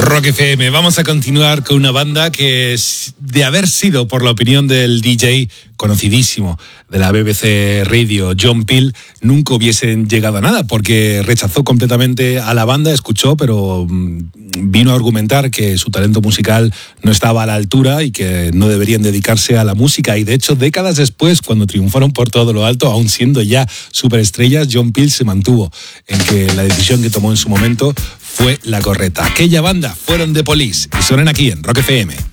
Rock FM. Vamos a continuar con una banda que, de haber sido, por la opinión del DJ conocidísimo de la BBC Radio, John Peel, nunca hubiesen llegado a nada, porque rechazó completamente a la banda, escuchó, pero vino a argumentar que su talento musical no estaba a la altura y que no deberían dedicarse a la música. Y de hecho, décadas después, cuando triunfaron por todo lo alto, aún siendo ya superestrellas, John Peel se mantuvo en que la decisión que tomó en su momento fue la correcta. Aquella banda fueron The Police y suenan aquí en Rock FM.